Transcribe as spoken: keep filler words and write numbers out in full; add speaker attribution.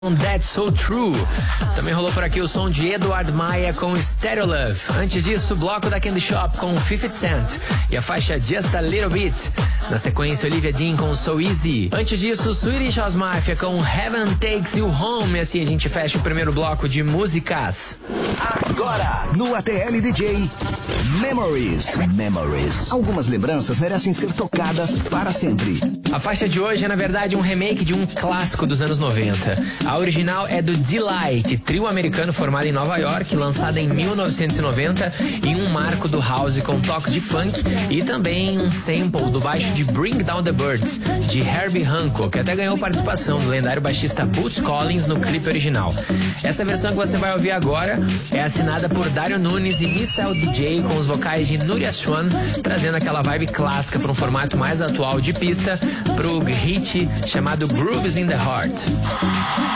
Speaker 1: That's So True. Também rolou por aqui o som de Edward Maia com Stereo Love. Antes disso, o bloco da Candy Shop com fifty Cent e a faixa Just a Little Bit. Na sequência, Olivia Dean com So Easy. Antes disso, Swedish House Mafia com Heaven Takes You Home. E assim a gente fecha o primeiro bloco de músicas.
Speaker 2: Agora, no A T L D J, Memories. Memories. Algumas lembranças merecem ser tocadas para sempre.
Speaker 1: A faixa de hoje é, na verdade, um remake de um clássico dos anos noventa. A original é do Delight, trio americano formado em Nova York, lançada em mil novecentos e noventa, e um marco do house com toques de funk e também um sample do baixo de Bring Down the Birds, de Herbie Hancock, que até ganhou participação do lendário baixista Boots Collins no clipe original. Essa versão que você vai ouvir agora é assinada por Dario Nunes e Michel D J, com os vocais de Nuria Swan, trazendo aquela vibe clássica para um formato mais atual de pista, pro hit chamado Grooves in the Heart.